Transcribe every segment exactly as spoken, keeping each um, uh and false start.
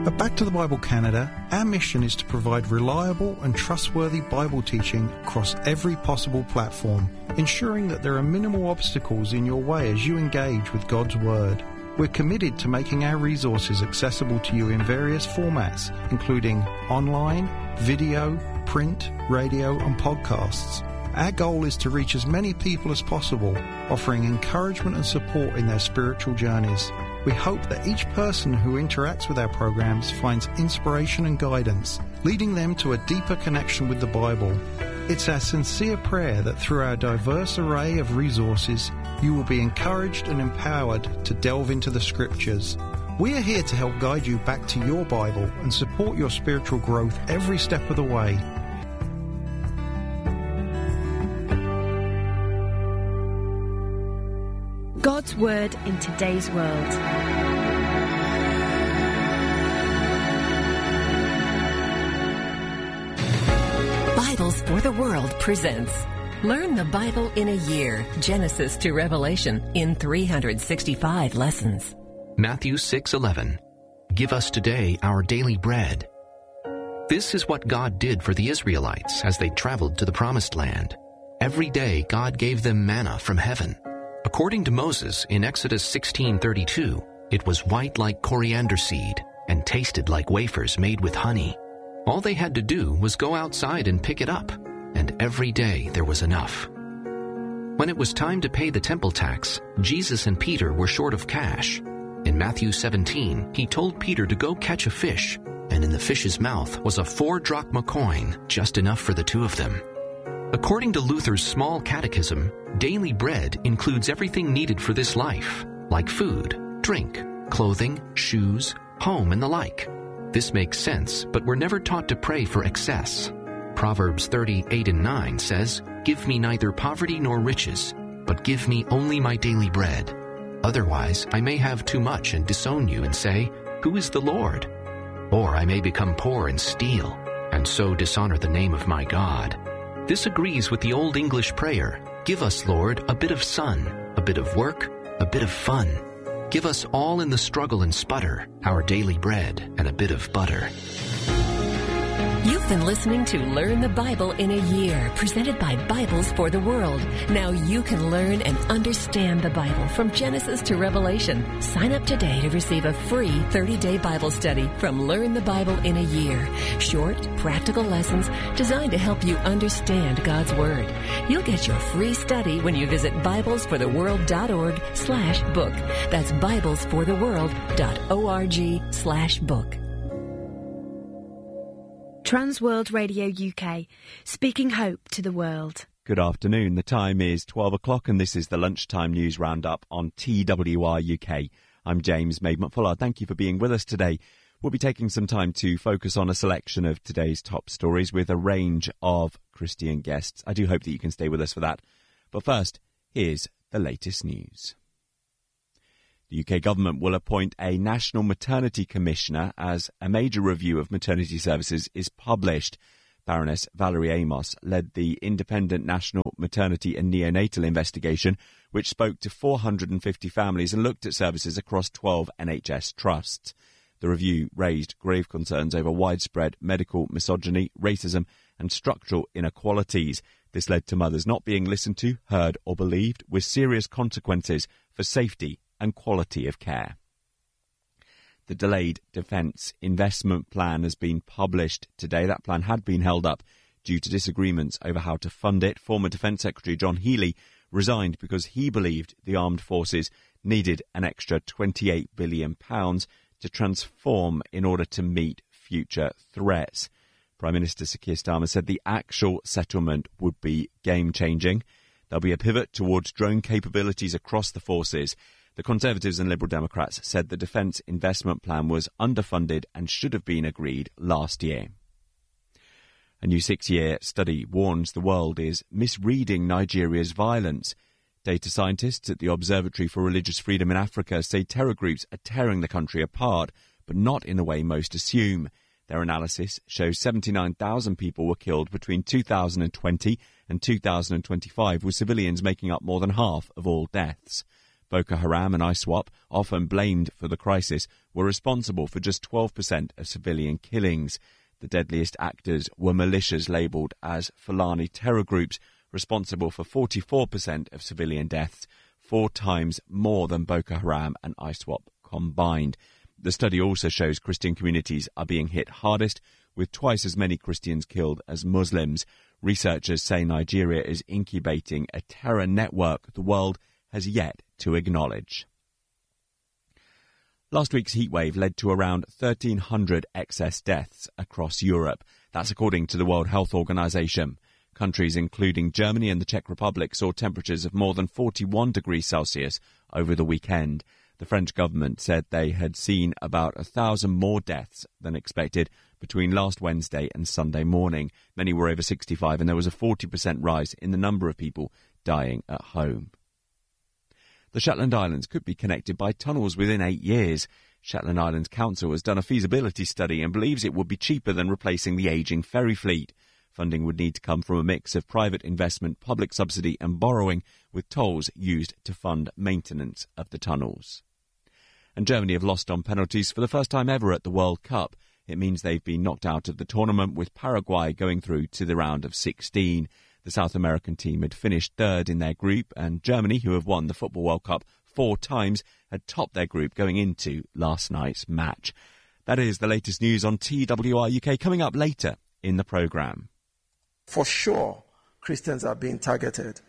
At Back to the Bible Canada, our mission is to provide reliable and trustworthy Bible teaching across every possible platform, ensuring that there are minimal obstacles in your way as you engage with God's Word. We're committed to making our resources accessible to you in various formats, including online, video, print, radio and podcasts. Our goal is to reach as many people as possible, offering encouragement and support in their spiritual journeys. We hope that each person who interacts with our programs finds inspiration and guidance, leading them to a deeper connection with the Bible. It's our sincere prayer that through our diverse array of resources, you will be encouraged and empowered to delve into the Scriptures. We are here to help guide you back to your Bible and support your spiritual growth every step of the way. God's Word in today's world. Bibles for the World presents Learn the Bible in a Year, Genesis to Revelation, in three hundred sixty-five lessons. Matthew six eleven. Give us today our daily bread. This is what God did for the Israelites as they traveled to the Promised Land. Every day God gave them manna from heaven. According to Moses in Exodus sixteen thirty-two, it was white like coriander seed and tasted like wafers made with honey. All they had to do was go outside and pick it up, and every day there was enough. When it was time to pay the temple tax, Jesus and Peter were short of cash. In Matthew seventeen, he told Peter to go catch a fish, and in the fish's mouth was a four drachma coin, just enough for the two of them. According to Luther's Small Catechism, daily bread includes everything needed for this life, like food, drink, clothing, shoes, home, and the like. This makes sense, but we're never taught to pray for excess. Proverbs thirty, eight and nine says, "Give me neither poverty nor riches, but give me only my daily bread. Otherwise I may have too much and disown you and say, 'Who is the Lord?' Or I may become poor and steal, and so dishonor the name of my God." This agrees with the Old English prayer, "Give us, Lord, a bit of sun, a bit of work, a bit of fun. Give us all in the struggle and sputter, our daily bread and a bit of butter." You've been listening to Learn the Bible in a Year, presented by Bibles for the World. Now you can learn and understand the Bible from Genesis to Revelation. Sign up today to receive a free thirty-day Bible study from Learn the Bible in a Year. Short, practical lessons designed to help you understand God's Word. You'll get your free study when you visit biblesfortheworld.org slash book. That's biblesfortheworld.org slash book. Transworld Radio U K, speaking hope to the world. Good afternoon. The time is twelve o'clock and this is the Lunchtime News Roundup on T W R U K. I'm James Maidment-Fullard. Thank you for being with us today. We'll be taking some time to focus on a selection of today's top stories with a range of Christian guests. I do hope that you can stay with us for that. But first, here's the latest news. The U K government will appoint a National Maternity Commissioner as a major review of maternity services is published. Baroness Valerie Amos led the independent National Maternity and Neonatal Investigation, which spoke to four hundred fifty families and looked at services across twelve N H S trusts. The review raised grave concerns over widespread medical misogyny, racism and structural inequalities. This led to mothers not being listened to, heard or believed, with serious consequences for safety and quality of care. The delayed Defence Investment Plan has been published today. That plan had been held up due to disagreements over how to fund it. Former Defence Secretary John Healey resigned because he believed the armed forces needed an extra twenty-eight billion pounds to transform in order to meet future threats. Prime Minister Sir Keir Starmer said the actual settlement would be game-changing. There'll be a pivot towards drone capabilities across the forces. The Conservatives and Liberal Democrats said the Defence Investment Plan was underfunded and should have been agreed last year. A new six-year study warns the world is misreading Nigeria's violence. Data scientists at the Observatory for Religious Freedom in Africa say terror groups are tearing the country apart, but not in the way most assume. Their analysis shows seventy-nine thousand people were killed between two thousand twenty and two thousand twenty-five, with civilians making up more than half of all deaths. Boko Haram and ISWAP, often blamed for the crisis, were responsible for just twelve percent of civilian killings. The deadliest actors were militias labelled as Fulani terror groups, responsible for forty-four percent of civilian deaths, four times more than Boko Haram and ISWAP combined. The study also shows Christian communities are being hit hardest, with twice as many Christians killed as Muslims. Researchers say Nigeria is incubating a terror network the world has yet to acknowledge. Last week's heatwave led to around thirteen hundred excess deaths across Europe. That's according to the World Health Organization. Countries including Germany and the Czech Republic saw temperatures of more than forty-one degrees Celsius over the weekend. The French government said they had seen about a thousand more deaths than expected between last Wednesday and Sunday morning. Many were over sixty-five, and there was a forty percent rise in the number of people dying at home. The Shetland Islands could be connected by tunnels within eight years. Shetland Islands Council has done a feasibility study and believes it would be cheaper than replacing the ageing ferry fleet. Funding would need to come from a mix of private investment, public subsidy and borrowing, with tolls used to fund maintenance of the tunnels. And Germany have lost on penalties for the first time ever at the World Cup. It means they've been knocked out of the tournament, with Paraguay going through to the round of sixteen. The South American team had finished third in their group, and Germany, who have won the Football World Cup four times, had topped their group going into last night's match. That is the latest news on T W R U K, coming up later in the programme. For sure, Christians are being targeted.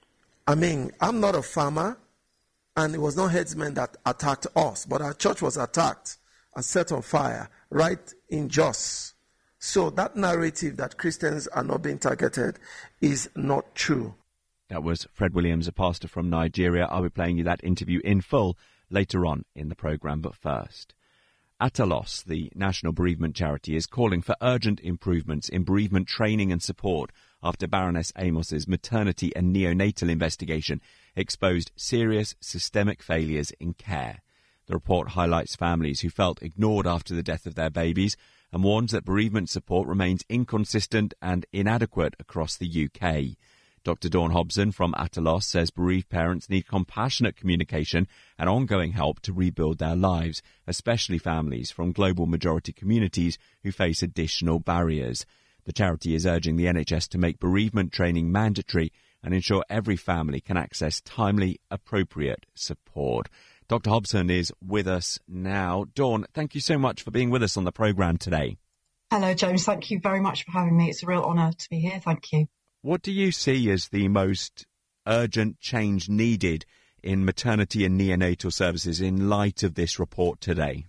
I mean, I'm not a farmer, and it was not headsmen that attacked us, but our church was attacked and set on fire right in Jos. So that narrative that Christians are not being targeted is not true. That was Fred Williams, a pastor from Nigeria. I'll be playing you that interview in full later on in the programme, but first. Atalos, the national bereavement charity, is calling for urgent improvements in bereavement training and support after Baroness Amos's maternity and neonatal investigation exposed serious systemic failures in care. The report highlights families who felt ignored after the death of their babies and warns that bereavement support remains inconsistent and inadequate across the U K. Doctor Dawn Hobson from Atalos says bereaved parents need compassionate communication and ongoing help to rebuild their lives, especially families from global majority communities who face additional barriers. The charity is urging the N H S to make bereavement training mandatory and ensure every family can access timely, appropriate support. Doctor Hobson is with us now. Dawn, thank you so much for being with us on the programme today. Hello, James. Thank you very much for having me. It's a real honour to be here. Thank you. What do you see as the most urgent change needed in maternity and neonatal services in light of this report today?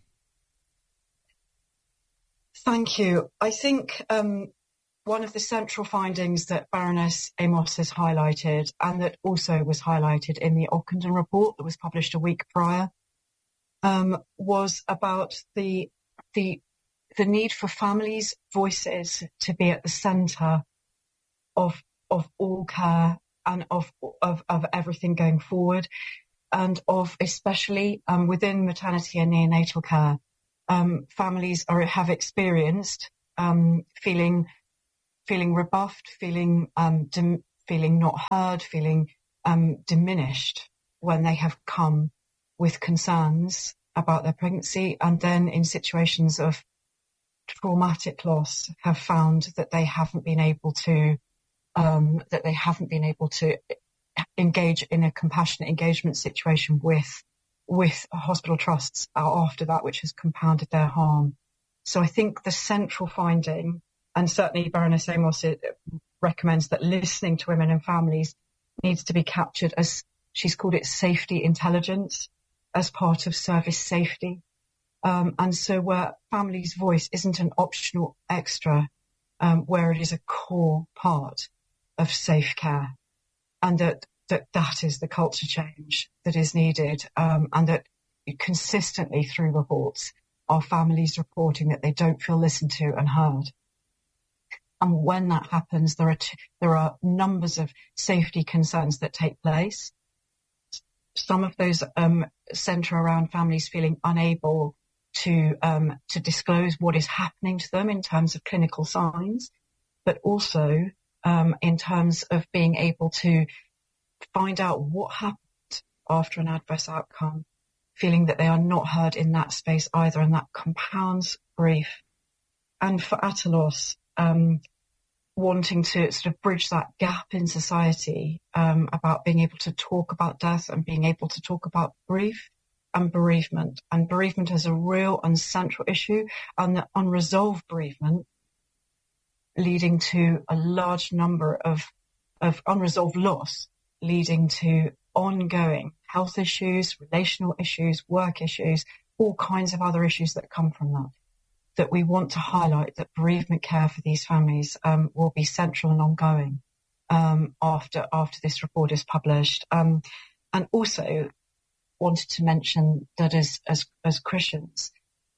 Thank you. I think um, one of the central findings that Baroness Amos has highlighted, and that also was highlighted in the Ockenden report that was published a week prior, um, was about the, the, the need for families' voices to be at the centre of of all care and of of of everything going forward, and of especially um, within maternity and neonatal care, um, families are have experienced um, feeling feeling rebuffed, feeling um, dim, feeling not heard, feeling um, diminished when they have come with concerns about their pregnancy, and then in situations of traumatic loss have found that they haven't been able to Um, that they haven't been able to engage in a compassionate engagement situation with with hospital trusts after that, which has compounded their harm. So I think the central finding, and certainly Baroness Amos recommends that listening to women and families needs to be captured as, she's called it, safety intelligence, as part of service safety. Um, and so where family's voice isn't an optional extra, um, where it is a core part of safe care, and that, that that is the culture change that is needed, um, and that consistently through reports are families reporting that they don't feel listened to and heard. And when that happens, there are t- there are numbers of safety concerns that take place. Some of those um, centre around families feeling unable to um, to disclose what is happening to them in terms of clinical signs, but also Um, in terms of being able to find out what happened after an adverse outcome, feeling that they are not heard in that space either, and that compounds grief. And for Attalos, um, wanting to sort of bridge that gap in society um, about being able to talk about death and being able to talk about grief and bereavement, and bereavement as a real and central issue, and the unresolved bereavement leading to a large number of, of unresolved loss, leading to ongoing health issues, relational issues, work issues, all kinds of other issues that come from that. That we want to highlight that bereavement care for these families um, will be central and ongoing um, after after this report is published. Um, and also wanted to mention that as, as as Christians,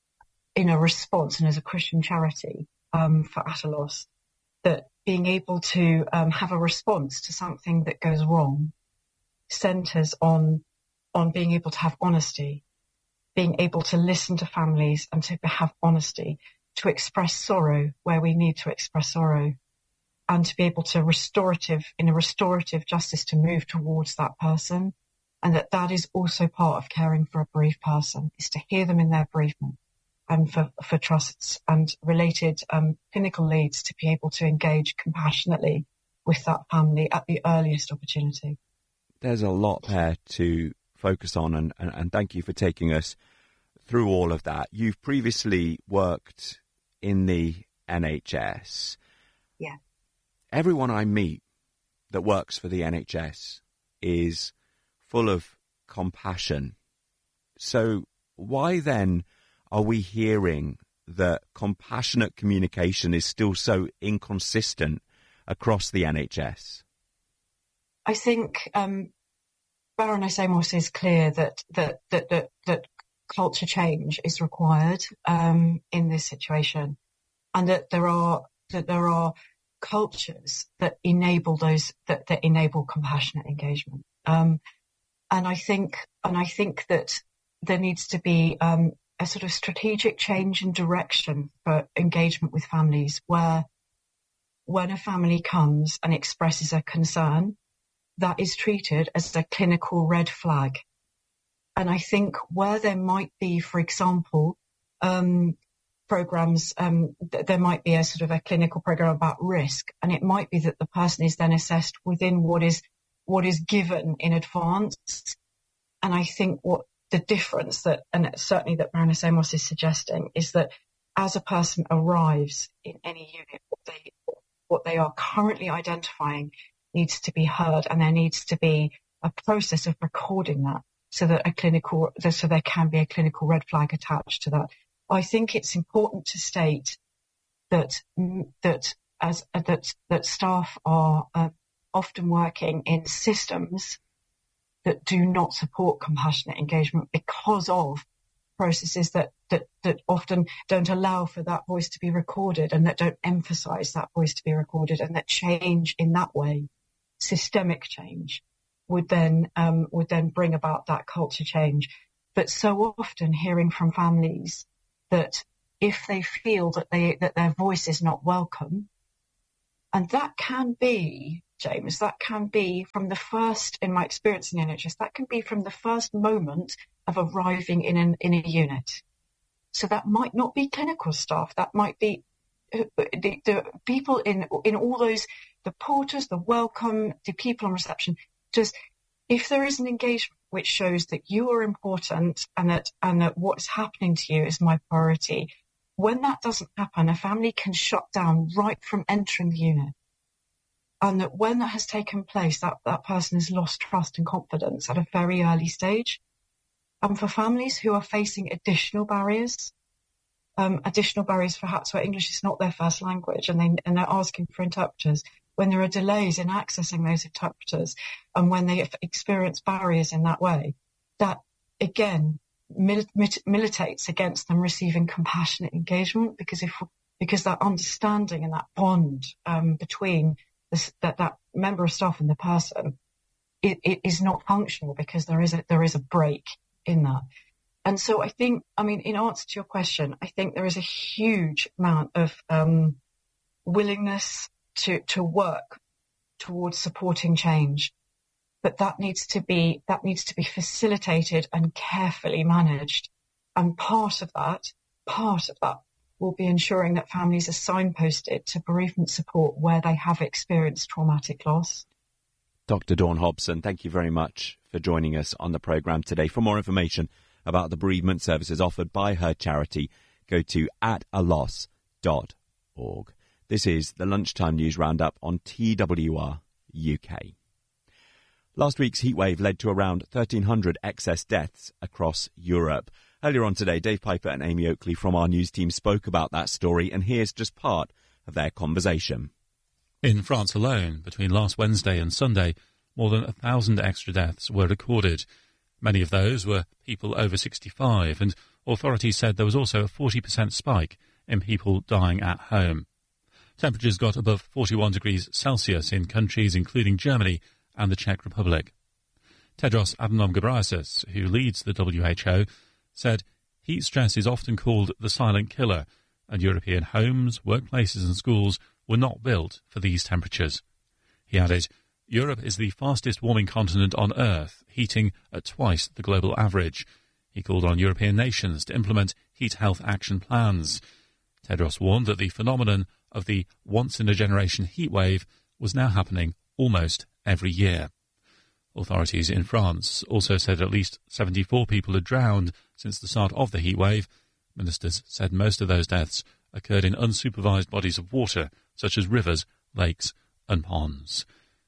in a response and as a Christian charity um, for Attalos, that being able to um, have a response to something that goes wrong centres on on being able to have honesty, being able to listen to families and to have honesty, to express sorrow where we need to express sorrow, and to be able to restorative, in a restorative justice, to move towards that person. And that that is also part of caring for a bereaved person, is to hear them in their bereavement, and for, for trusts and related um, clinical leads to be able to engage compassionately with that family at the earliest opportunity. There's a lot there to focus on, and, and, and thank you for taking us through all of that. You've previously worked in the N H S. Yeah. Everyone I meet that works for the N H S is full of compassion. So why then are we hearing that compassionate communication is still so inconsistent across the N H S? I think um, Baroness Amos is clear that that that that, that culture change is required um, in this situation, and that there are that there are cultures that enable those that, that enable compassionate engagement. Um, and I think and I think that there needs to be um, a sort of strategic change in direction for engagement with families, where when a family comes and expresses a concern, that is treated as a clinical red flag. And I think where there might be, for example, um, programs, um, th- there might be a sort of a clinical program about risk, and it might be that the person is then assessed within what is what is given in advance. And I think what the difference that, and certainly that Baroness Amos is suggesting, is that as a person arrives in any unit, what they what they are currently identifying needs to be heard, and there needs to be a process of recording that, so that a clinical, so there can be a clinical red flag attached to that. I think it's important to state that that as that that staff are uh, often working in systems that do not support compassionate engagement because of processes that that that often don't allow for that voice to be recorded, and that don't emphasise that voice to be recorded, and that change in that way, systemic change, would then um, would then bring about that culture change. But so often hearing from families that if they feel that they that their voice is not welcome, and that can be, James, that can be from the first, in my experience in the N H S, that can be from the first moment of arriving in an in a unit. So that might not be clinical staff, that might be the, the people in in all those, the porters, the welcome, the people on reception. Just if there is an engagement which shows that you are important, and that and that what's happening to you is my priority, when that doesn't happen, a family can shut down right from entering the unit. And that when that has taken place, that, that person has lost trust and confidence at a very early stage. And for families who are facing additional barriers, um, additional barriers perhaps where English is not their first language, and, they, and they're asking for interpreters, when there are delays in accessing those interpreters, and when they experience barriers in that way, that again mil- mil- militates against them receiving compassionate engagement, because if because that understanding and that bond um, between this, that that member of staff and the person, it, it is not functional, because there is a there is a break in that. And so I think, I mean, in answer to your question, I think there is a huge amount of um, willingness to to work towards supporting change. but that needs to be that needs to be facilitated and carefully managed. And part of that, part of that will be ensuring that families are signposted to bereavement support where they have experienced traumatic loss. Doctor Dawn Hobson, thank you very much for joining us on the programme today. For more information about the bereavement services offered by her charity, go to at a loss dot org. This is the Lunchtime News Roundup on T W R U K. Last week's heatwave led to around thirteen hundred excess deaths across Europe. Earlier on today, Dave Piper and Amy Oakley from our news team spoke about that story, and here's just part of their conversation. In France alone, between last Wednesday and Sunday, more than a thousand extra deaths were recorded. Many of those were people over sixty-five, and authorities said there was also a forty percent spike in people dying at home. Temperatures got above forty-one degrees Celsius in countries including Germany and the Czech Republic. Tedros Adhanom Ghebreyesus, who leads the W H O, said heat stress is often called the silent killer, and European homes, workplaces and schools were not built for these temperatures. He added, Europe is the fastest warming continent on Earth, heating at twice the global average. He called on European nations to implement heat health action plans. Tedros warned that the phenomenon of the once-in-a-generation heat wave was now happening almost every year. Authorities in France also said at least seventy-four people had drowned since the start of the heat wave. Ministers said most of those deaths occurred in unsupervised bodies of water, such as rivers, lakes and ponds.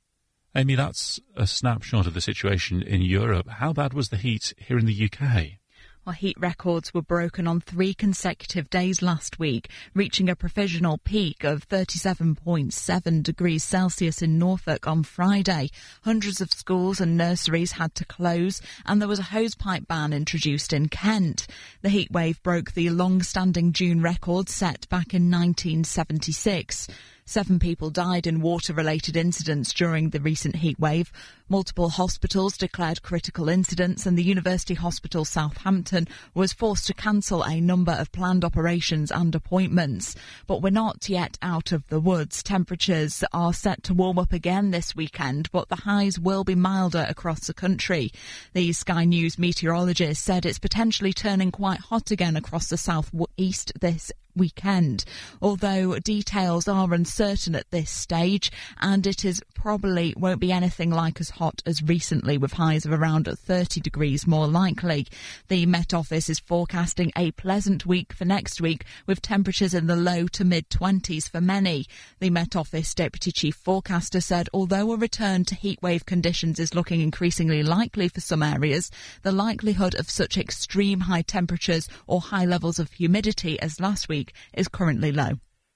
Amy, that's a snapshot of the situation in Europe. How bad was the heat here in the U K? Well, heat records were broken on three consecutive days last week, reaching a provisional peak of thirty-seven point seven degrees Celsius in Norfolk on Friday. Hundreds of schools and nurseries had to close, and there was a hosepipe ban introduced in Kent. The heatwave broke the long-standing June record set back in nineteen seventy-six. Seven people died in water-related incidents during the recent heatwave. Multiple hospitals declared critical incidents, and the University Hospital Southampton was forced to cancel a number of planned operations and appointments. But we're not yet out of the woods. Temperatures are set to warm up again this weekend, but the highs will be milder across the country. The Sky News meteorologist said it's potentially turning quite hot again across the south east this weekend, although details are uncertain at this stage, and it is probably won't be anything like as hot as recently, with highs of around thirty degrees more likely. The Met Office is forecasting a pleasant week for next week, with temperatures in the low to mid twenties for many. The Met Office Deputy Chief Forecaster said although a return to heatwave conditions is looking increasingly likely for some areas, the likelihood of such extreme high temperatures or high levels of humidity as last week is currently low.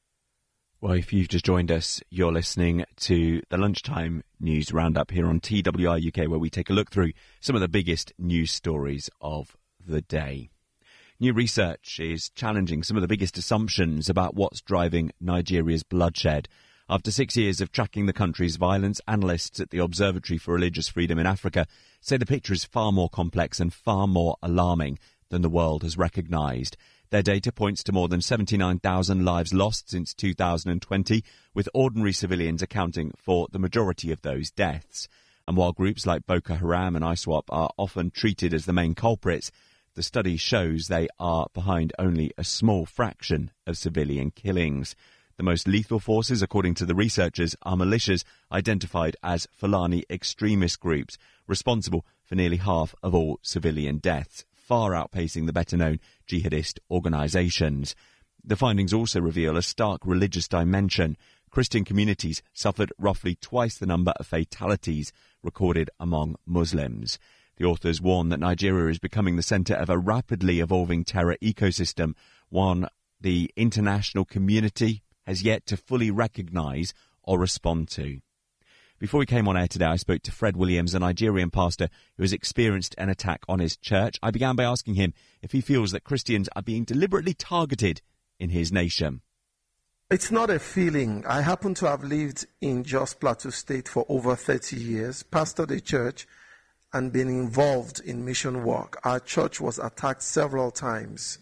Well, if you've just joined us, you're listening to the Lunchtime News Roundup here on T W R U K, where we take a look through some of the biggest news stories of the day. New research is challenging some of the biggest assumptions about what's driving Nigeria's bloodshed. After six years of tracking the country's violence, analysts at the Observatory for Religious Freedom in Africa say the picture is far more complex and far more alarming than the world has recognised. Their data points to more than seventy-nine thousand lives lost since two thousand twenty, with ordinary civilians accounting for the majority of those deaths. And while groups like Boko Haram and ISWAP are often treated as the main culprits, the study shows they are behind only a small fraction of civilian killings. The most lethal forces, according to the researchers, are militias identified as Fulani extremist groups, responsible for nearly half of all civilian deaths, far outpacing the better-known jihadist organisations. The findings also reveal a stark religious dimension. Christian communities suffered roughly twice the number of fatalities recorded among Muslims. The authors warn that Nigeria is becoming the centre of a rapidly evolving terror ecosystem, one the international community has yet to fully recognise or respond to. Before we came on air today, I spoke to Fred Williams, a Nigerian pastor who has experienced an attack on his church. I began by asking him if he feels that Christians are being deliberately targeted in his nation. It's not a feeling. I happen to have lived in Jos Plateau State for over thirty years, pastored a church, and been involved in mission work. Our church was attacked several times.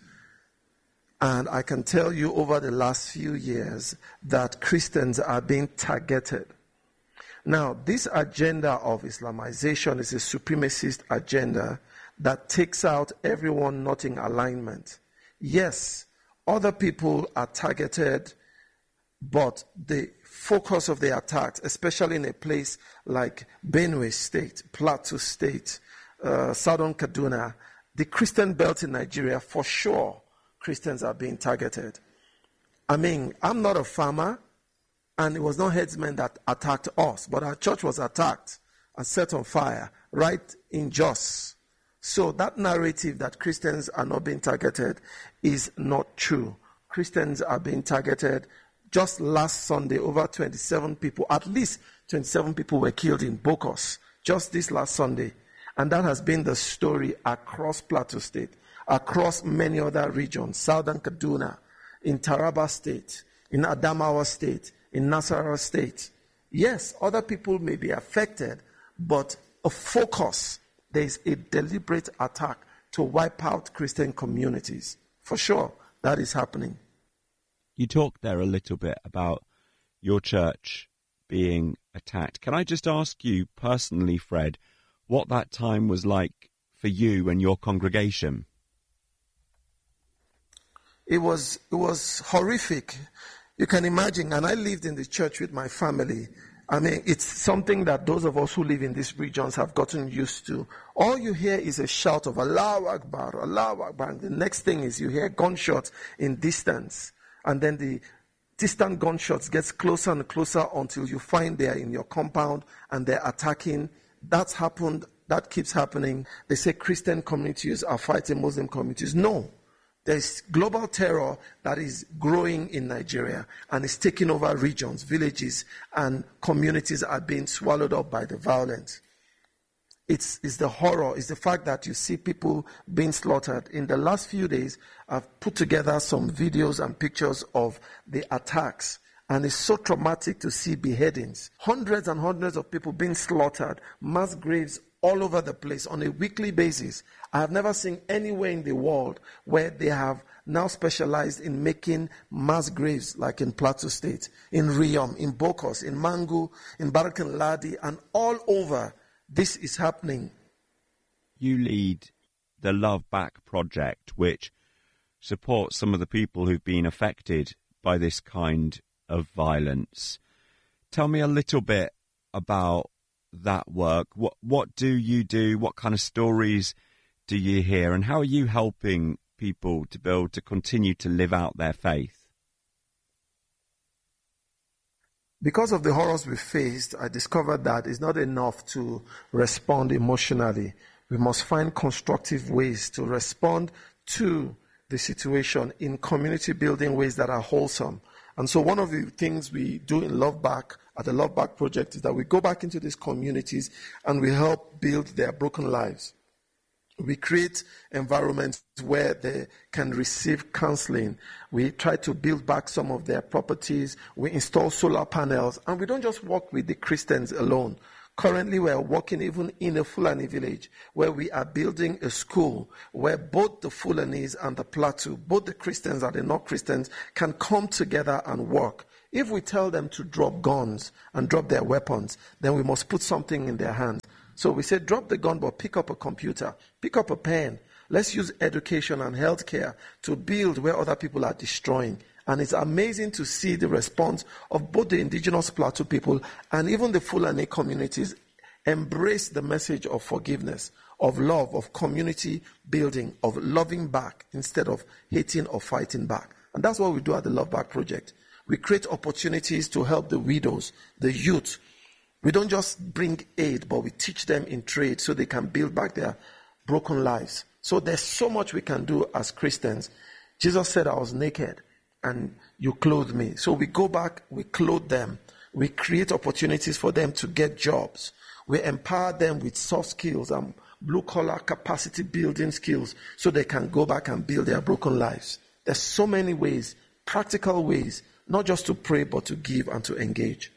And I can tell you over the last few years that Christians are being targeted. Now, this agenda of Islamization is a supremacist agenda that takes out everyone not in alignment. Yes, other people are targeted, but the focus of the attacks, especially in a place like Benue State, Plateau State, uh, Southern Kaduna, the Christian belt in Nigeria, for sure, Christians are being targeted. I mean, I'm not a farmer, and it was not headsmen that attacked us, but our church was attacked and set on fire right in Jos. So that narrative that Christians are not being targeted is not true. Christians are being targeted. Just last Sunday, over twenty-seven people, at least twenty-seven people were killed in Bokos, just this last Sunday. And that has been the story across Plateau State, across many other regions, Southern Kaduna, in Taraba State, in Adamawa State, in Nasarawa State. Yes, other people may be affected, but a focus, there is a deliberate attack to wipe out Christian communities. For sure, that is happening. You talked there a little bit about your church being attacked. Can I just ask you personally, Fred, what that time was like for you and your congregation? It was it was horrific. You can imagine, and I lived in the church with my family. I mean, it's something that those of us who live in these regions have gotten used to. All you hear is a shout of Allahu Akbar, Allahu Akbar. The next thing is you hear gunshots in distance. And then the distant gunshots gets closer and closer until you find they're in your compound and they're attacking. That's happened. That keeps happening. They say Christian communities are fighting Muslim communities. No. There's global terror that is growing in Nigeria and is taking over regions, villages, and communities are being swallowed up by the violence. It's, it's the horror, it's the fact that you see people being slaughtered. In the last few days, I've put together some videos and pictures of the attacks, and it's so traumatic to see beheadings. Hundreds and hundreds of people being slaughtered, mass graves all over the place on a weekly basis. I have never seen anywhere in the world where they have now specialized in making mass graves like in Plateau State, in Riyom, in Bokos, in Mangu, in Barakan Ladi, and all over. This is happening. You lead the Love Back project, which supports some of the people who've been affected by this kind of violence. Tell me a little bit about that work. What what do you do? What kind of stories do you hear? And how are you helping people to be able to continue to live out their faith? Because of the horrors we faced, I discovered that it's not enough to respond emotionally. We must find constructive ways to respond to the situation in community building ways that are wholesome. And so one of the things we do in Love Back, at the Love Back project, is that we go back into these communities and we help build their broken lives. We create environments where they can receive counseling. We try to build back some of their properties. We install solar panels. And we don't just work with the Christians alone. Currently, we are working even in a Fulani village where we are building a school where both the Fulanis and the Plateau, both the Christians and the non-Christians, can come together and work. If we tell them to drop guns and drop their weapons, then we must put something in their hands. So we say, drop the gun, but pick up a computer, pick up a pen. Let's use education and healthcare to build where other people are destroying. And it's amazing to see the response of both the indigenous Plateau people and even the Fulani communities embrace the message of forgiveness, of love, of community building, of loving back instead of hating or fighting back. And that's what we do at the Love Back Project. We create opportunities to help the widows, the youth. We don't just bring aid, but we teach them in trade so they can build back their broken lives. So there's so much we can do as Christians. Jesus said, I was naked and you clothed me. So we go back, we clothe them. We create opportunities for them to get jobs. We empower them with soft skills and blue-collar capacity building skills so they can go back and build their broken lives. There's so many ways, practical ways, not just to pray, but to give and to engage.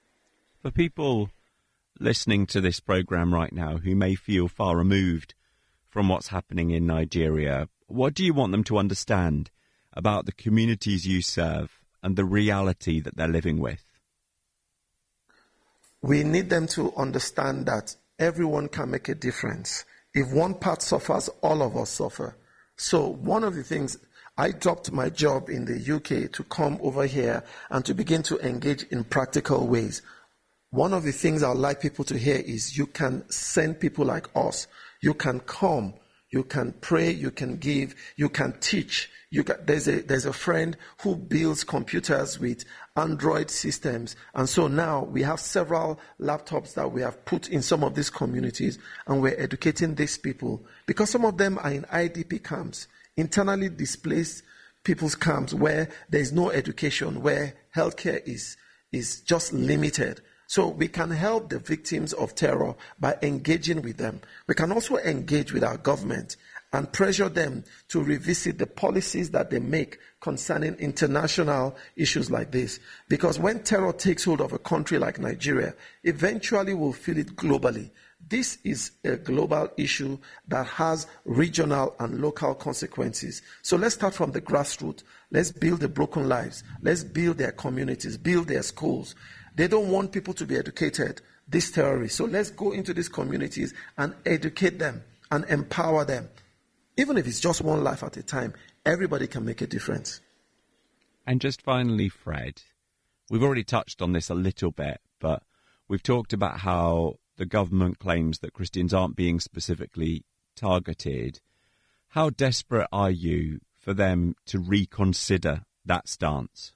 For people listening to this program right now who may feel far removed from what's happening in Nigeria, what do you want them to understand about the communities you serve and the reality that they're living with? we need them to understand that everyone can make a difference. If one part suffers, all of us suffer. So one of the things, I dropped my job in the U K to come over here and to begin to engage in practical ways. One of the things I'd like people to hear is you can send people like us. You can come, you can pray, you can give, you can teach. You can, there's a there's a friend who builds computers with Android systems. And so now we have several laptops that we have put in some of these communities, and we're educating these people. Because some of them are in I D P camps, internally displaced people's camps, where there's no education, where healthcare is is just limited. So we can help the victims of terror by engaging with them. We can also engage with our government and pressure them to revisit the policies that they make concerning international issues like this. Because when terror takes hold of a country like Nigeria, eventually we'll feel it globally. This is a global issue that has regional and local consequences. So let's start from the grassroots. Let's build the broken lives. Let's build their communities, build their schools. They don't want people to be educated, these terrorists. So let's go into these communities and educate them and empower them. Even if it's just one life at a time, everybody can make a difference. And just finally, Fred, we've already touched on this a little bit, but we've talked about how the government claims that Christians aren't being specifically targeted. How desperate are you for them to reconsider that stance?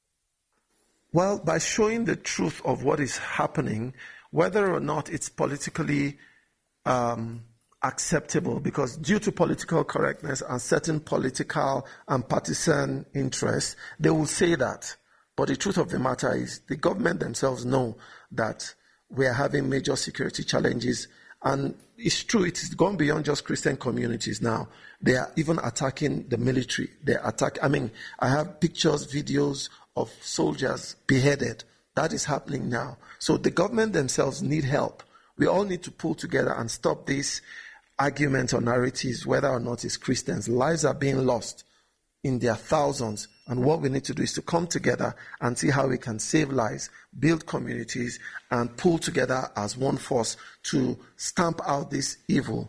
Well, by showing the truth of what is happening, whether or not it's politically um, acceptable, because due to political correctness and certain political and partisan interests, they will say that. But the truth of the matter is the government themselves know that we are having major security challenges. And it's true, it has gone beyond just Christian communities now. They are even attacking the military. They attack. I mean, I have pictures, videos of soldiers beheaded. That is happening now. So the government themselves need help. We all need to pull together and stop these arguments or narratives, whether or not it's Christians. Lives are being lost in their thousands. And what we need to do is to come together and see how we can save lives, build communities, and pull together as one force to stamp out this evil.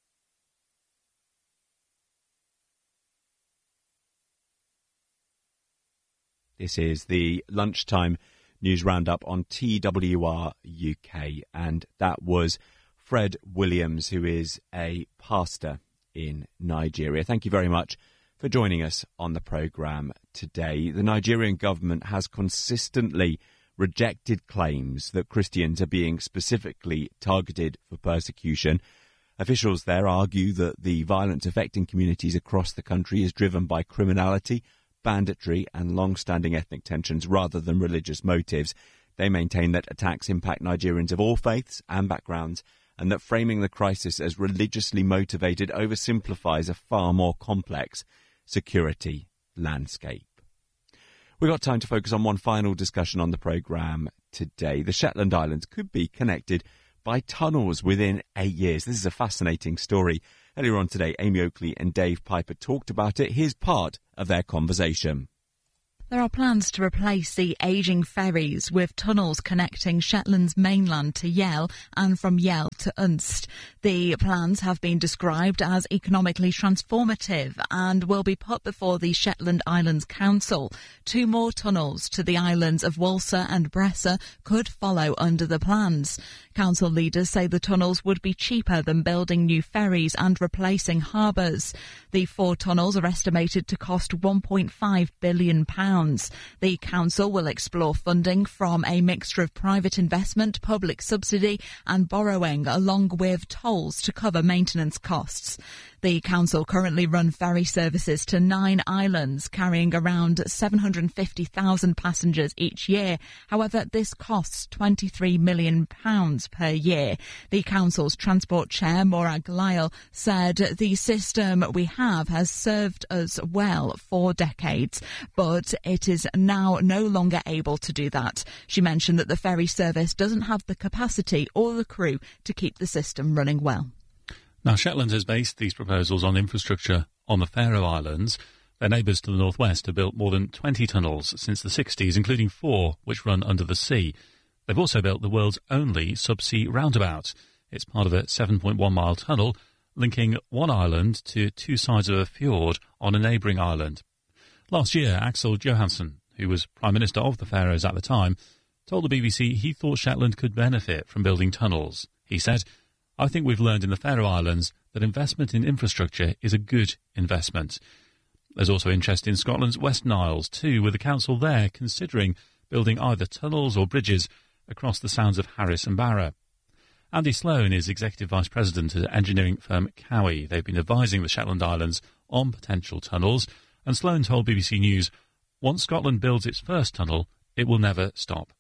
This is the Lunchtime News Roundup on T W R U K, and that was Fred Williams, who is a pastor in Nigeria. Thank you very much for joining us on the programme today. The Nigerian government has consistently rejected claims that Christians are being specifically targeted for persecution. Officials there argue that the violence affecting communities across the country is driven by criminality, banditry and long-standing ethnic tensions rather than religious motives. They maintain that attacks impact Nigerians of all faiths and backgrounds, and that framing the crisis as religiously motivated oversimplifies a far more complex security landscape. We've got time to focus on one final discussion on the programme today. The Shetland Islands could be connected by tunnels within eight years. This is a fascinating story. Earlier on today, Amy Oakley and Dave Piper talked about it. Here's part of their conversation. There are plans to replace the ageing ferries with tunnels connecting Shetland's mainland to Yell and from Yell to Unst. The plans have been described as economically transformative and will be put before the Shetland Islands Council. Two more tunnels to the islands of Walser and Bresser could follow under the plans. Council leaders say the tunnels would be cheaper than building new ferries and replacing harbours. The four tunnels are estimated to cost one point five billion pounds. The council will explore funding from a mixture of private investment, public subsidy and borrowing, along with tolls to cover maintenance costs. The council currently run ferry services to nine islands, carrying around seven hundred fifty thousand passengers each year. However, this costs twenty-three million pounds per year. The council's transport chair, Morag Lyle, said the system we have has served us well for decades, but it is now no longer able to do that. She mentioned that the ferry service doesn't have the capacity or the crew to keep the system running well. Now, Shetland has based these proposals on infrastructure on the Faroe Islands. Their neighbours to the northwest have built more than twenty tunnels since the sixties, including four which run under the sea. They've also built the world's only subsea roundabout. It's part of a seven point one mile tunnel linking one island to two sides of a fjord on a neighbouring island. Last year, Axel Johansson, who was Prime Minister of the Faroes at the time, told the B B C he thought Shetland could benefit from building tunnels. He said, "I think we've learned in the Faroe Islands that investment in infrastructure is a good investment." There's also interest in Scotland's Western Isles too, with the council there considering building either tunnels or bridges across the sounds of Harris and Barrow. Andy Sloan is Executive Vice President at engineering firm Cowie. They've been advising the Shetland Islands on potential tunnels, and Sloan told B B C News, "Once Scotland builds its first tunnel, it will never stop."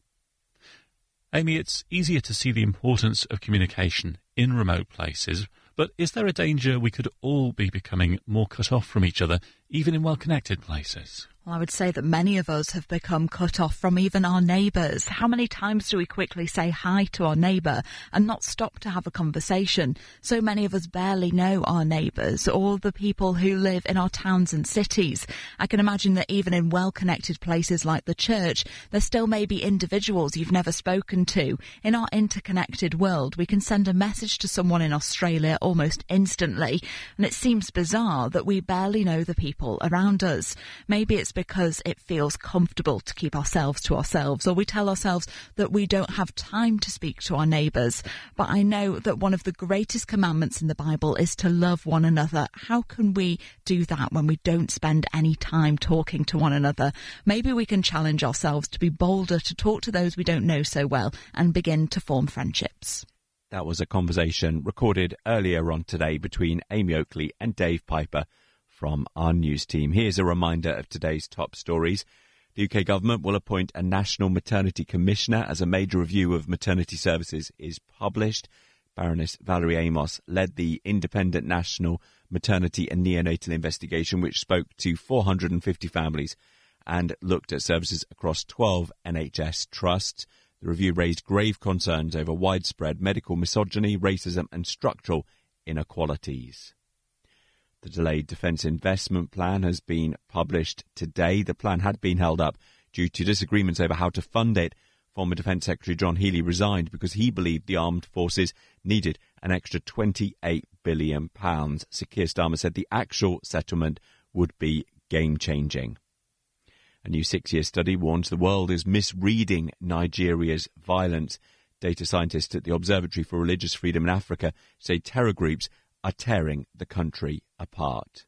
Amy, it's easier to see the importance of communication in remote places, but is there a danger we could all be becoming more cut off from each other, even in well-connected places? Well, I would say that many of us have become cut off from even our neighbours. How many times do we quickly say hi to our neighbour and not stop to have a conversation? So many of us barely know our neighbours or the people who live in our towns and cities. I can imagine that even in well-connected places like the church, there still may be individuals you've never spoken to. In our interconnected world, we can send a message to someone in Australia almost instantly, and it seems bizarre that we barely know the people around us. Maybe it's because it feels comfortable to keep ourselves to ourselves, or we tell ourselves that we don't have time to speak to our neighbours. But I know that one of the greatest commandments in the Bible is to love one another. How can we do that when we don't spend any time talking to one another? Maybe we can challenge ourselves to be bolder, to talk to those we don't know so well, and begin to form friendships. That was a conversation recorded earlier on today between Amy Oakley and Dave Piper from our news team. Here's a reminder of today's top stories. The U K government will appoint a national maternity commissioner as a major review of maternity services is published. Baroness Valerie Amos led the independent national maternity and neonatal investigation, which spoke to four hundred fifty families and looked at services across twelve N H S trusts. The review raised grave concerns over widespread medical misogyny, racism and structural inequalities. The delayed Defence Investment Plan has been published today. The plan had been held up due to disagreements over how to fund it. Former Defence Secretary John Healey resigned because he believed the armed forces needed an extra twenty-eight billion pounds. Sir Keir Starmer said the actual settlement would be game-changing. A new six-year study warns the world is misreading Nigeria's violence. Data scientists at the Observatory for Religious Freedom in Africa say terror groups are tearing the country apart.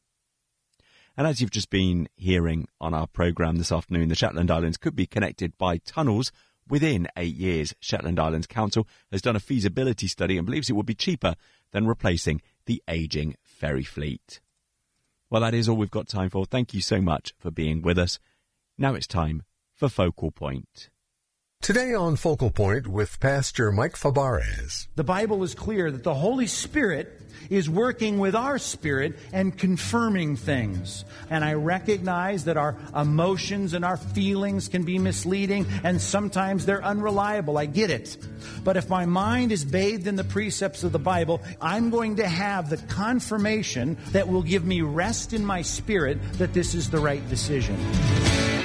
And as you've just been hearing on our programme this afternoon, the Shetland Islands could be connected by tunnels within eight years. Shetland Islands Council has done a feasibility study and believes it would be cheaper than replacing the ageing ferry fleet. Well, that is all we've got time for. Thank you so much for being with us. Now it's time for Focal Point. Today on Focal Point with Pastor Mike Fabarez. The Bible is clear that the Holy Spirit is working with our spirit and confirming things. And I recognize that our emotions and our feelings can be misleading, and sometimes they're unreliable. I get it. But if my mind is bathed in the precepts of the Bible, I'm going to have the confirmation that will give me rest in my spirit that this is the right decision.